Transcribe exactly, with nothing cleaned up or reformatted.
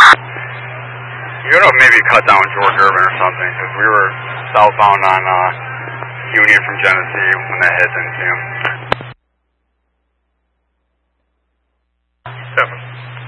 You would have maybe cut down George Irvin or something, because we were southbound on uh, Union from Genesee when that hit, didn't see him.